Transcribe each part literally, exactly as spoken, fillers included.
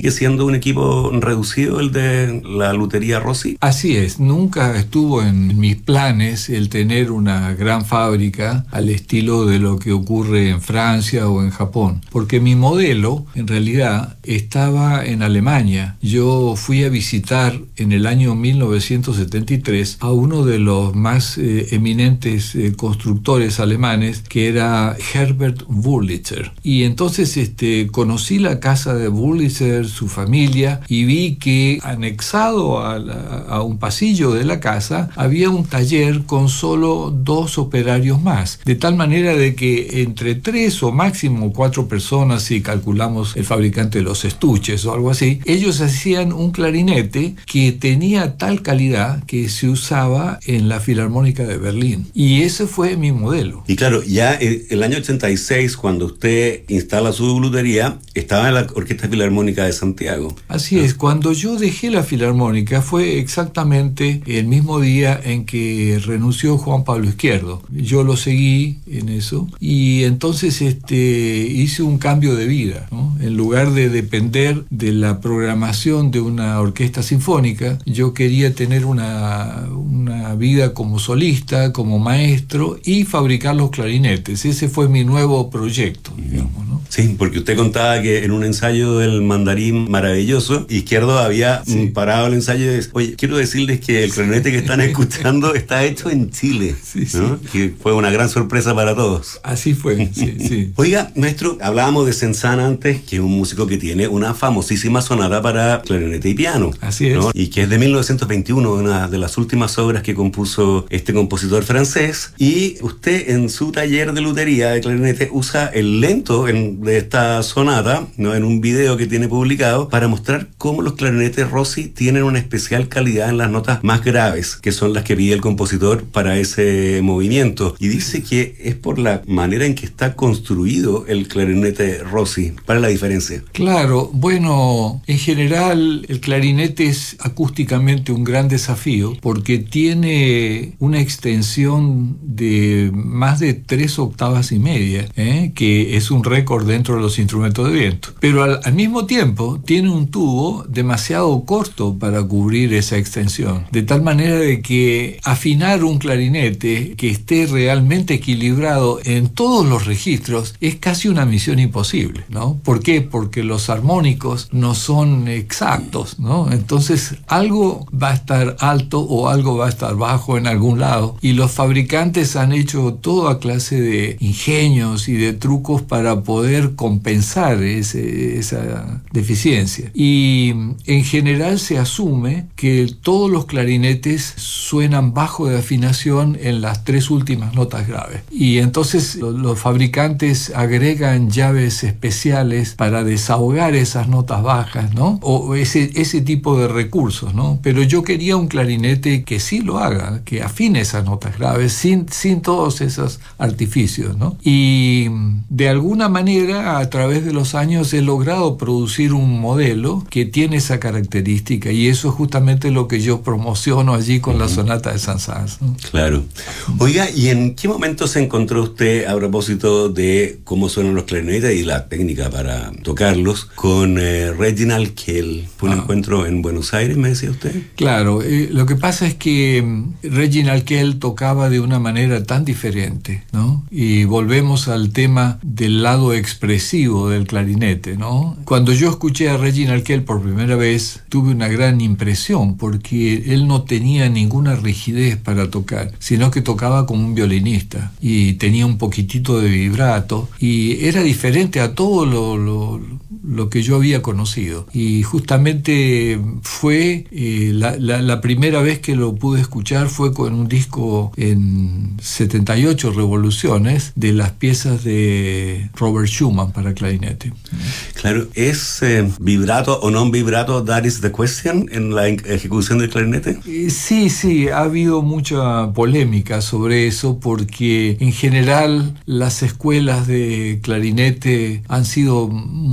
sigue siendo un equipo reducido el de la lutería Rossi. Así es, nunca estuvo en mis planes el tener una gran fábrica al estilo de lo que ocurre en Francia o en Japón, porque mi modelo en realidad estaba en Alemania. Yo fui a visitar en el año mil novecientos setenta y tres a uno de los más eh, eminentes eh, constructores alemanes, que era Herbert Wurlitzer, y entonces este, conocí la casa de Wurlitzer, su familia, y vi que anexado a, la, a un pasillo de la casa había un taller con solo dos operarios más, de tal manera de que entre tres o máximo cuatro personas, si calculamos el fabricante de los estuches o algo así, ellos hacían un clarinete que tenía tal calidad que se usaba en la Filarmónica de Berlín, y ese fue mi modelo. Y claro, ya el año ochenta y seis, cuando usted instala su lutería, estaba en la Orquesta Filarmónica de Santiago. Así es, cuando yo dejé la Filarmónica fue exactamente el mismo día en que renunció Juan Pablo Izquierdo. Yo lo seguí en eso y entonces este, hice un cambio de vida, ¿no? En lugar de depender de la programación de una orquesta sinfónica, yo quería tener una, una vida como solista, como maestro y fabricar los clarinetes. Ese fue mi nuevo proyecto, digamos, ¿no? Sí, porque usted contaba que en un ensayo del Mandarín maravilloso, Izquierdo había sí. parado el ensayo y dice, oye, quiero decirles que el clarinete que están escuchando está hecho en Chile, sí, ¿no? Sí. Que fue una gran sorpresa para todos. Así fue, sí, sí. Oiga, maestro, hablábamos de Cézanne antes, que es un músico que tiene una famosísima sonata para clarinete y piano. Así es. ¿no? Y que es de mil novecientos veintiuno, una de las últimas obras que compuso este compositor francés. Y usted en su taller de lutería de clarinete usa el lento en, de esta sonata, ¿no? En un video que tiene publicado, para mostrar cómo los clarinetes Rossi tienen una especial calidad en las notas más graves, que son las que pide el compositor para ese movimiento. Y dice que es por la manera en que está construido el clarinete Rossi. ¿Cuál es la diferencia? Claro, bueno, en general el clarinete es acústicamente un gran desafío porque tiene una extensión de más de tres octavas y media, ¿eh? que es un récord dentro de los instrumentos de viento. Pero al, al mismo tiempo tiene un tubo demasiado corto para cubrir esa extensión, de tal manera de que afinar un clarinete que esté realmente equilibrado en todos los registros es casi una misión imposible, ¿no? ¿Por qué? Porque los armónicos no son exactos, ¿no? Entonces algo va a estar alto o algo va a estar bajo en algún lado, y los fabricantes han hecho toda clase de ingenios y de trucos para poder compensar ese, esa deficiencia. Y en general se asume que todos los clarinetes suenan bajo de afinación en las tres últimas notas graves, y entonces los fabricantes agregan llaves especiales para desahogar esas notas bajas, ¿no? O ese, ese tipo de recursos, ¿no? Pero yo quería un clarinete que sí lo haga, que afine esas notas graves sin, sin todos esos artificios, ¿no? Y de alguna manera a través de los años he logrado producir un modelo que tiene esa característica, y eso es justamente lo que yo promociono allí con uh-huh. la sonata de Saint-Saëns, ¿no? Claro. Oiga, ¿y en qué momento se encontró usted, a propósito de cómo suenan los clarinetes y la técnica para tocarlos, con eh, Reginald Kell? ¿Fue un ah. encuentro en Buenos Aires, me decía usted? Claro, eh, lo que pasa es que um, Reginald Kell tocaba de una manera tan diferente, ¿no? Y volvemos al tema del lado expresivo del clarinete, ¿no? Cuando yo escuché a Reginald Kell por primera vez, tuve una gran impresión, porque él no tenía ninguna rigidez para tocar, sino que tocaba como un violinista, y tenía un poquitito de vibrato, y era diferente a todo lo, lo, lo que yo había conocido. Y justamente fue eh, la, la, la primera vez que lo pude escuchar fue con un disco en setenta y ocho revoluciones de las piezas de Robert Schumann para clarinete. Claro, ¿es eh, vibrato o no vibrato? That is the question en la ejecución del clarinete. Eh, sí, sí, ha habido mucha polémica sobre eso, porque en general las escuelas de clarinete han sido muy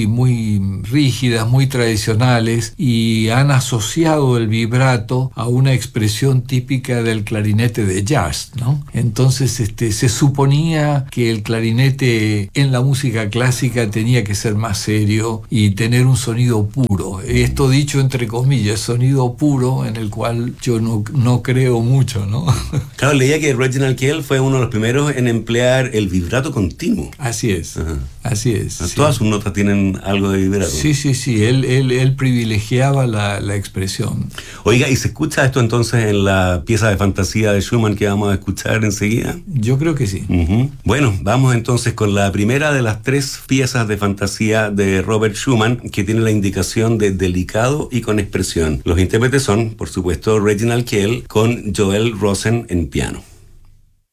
muy rígidas, muy tradicionales, y han asociado el vibrato a una expresión típica del clarinete de jazz, ¿no? Entonces este, se suponía que el clarinete en la música clásica tenía que ser más serio y tener un sonido puro. Esto dicho entre comillas, sonido puro, en el cual yo no, no creo mucho, ¿no? Claro, leía que Reginald Kell fue uno de los primeros en emplear el vibrato continuo. Así es, Ajá. así es. Todas sí. sus notas tienen algo de vibrato. Sí, sí, sí, él, él, él privilegiaba la, la expresión. Oiga, ¿y se escucha esto entonces en la pieza de fantasía de Schumann que vamos a escuchar enseguida? Yo creo que sí. Uh-huh. Bueno, vamos entonces con la primera de las tres piezas de fantasía de Robert Schumann, que tiene la indicación de delicado y con expresión. Los intérpretes son, por supuesto, Reginald Kell con Joel Rosen en piano.